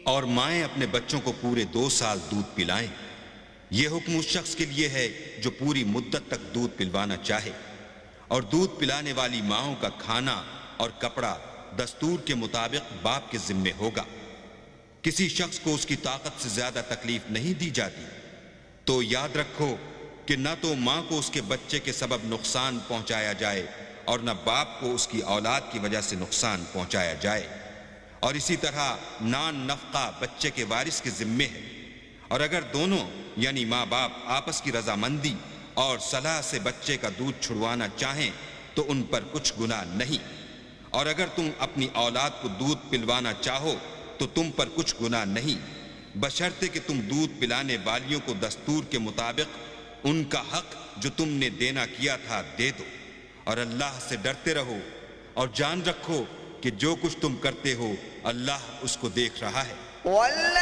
اور مائیں اپنے بچوں کو پورے 2 سال دودھ پلائیں۔ یہ حکم اس شخص کے لیے ہے جو پوری مدت تک دودھ پلوانا چاہے، اور دودھ پلانے والی ماؤں کا کھانا اور کپڑا دستور کے مطابق باپ کے ذمے ہوگا۔ کسی شخص کو اس کی طاقت سے زیادہ تکلیف نہیں دی جاتی، تو یاد رکھو کہ نہ تو ماں کو اس کے بچے کے سبب نقصان پہنچایا جائے اور نہ باپ کو اس کی اولاد کی وجہ سے نقصان پہنچایا جائے، اور اسی طرح نان نفقہ بچے کے وارث کے ذمے ہے، اور اگر دونوں یعنی ماں باپ آپس کی رضامندی اور صلاح سے بچے کا دودھ چھڑوانا چاہیں تو ان پر کچھ گناہ نہیں، اور اگر تم اپنی اولاد کو دودھ پلوانا چاہو تو تم پر کچھ گناہ نہیں، بشرطے کہ تم دودھ پلانے والیوں کو دستور کے مطابق ان کا حق جو تم نے دینا کیا تھا دے دو، اور اللہ سے ڈرتے رہو اور جان رکھو کہ جو کچھ تم کرتے ہو اللہ اس کو دیکھ رہا ہے۔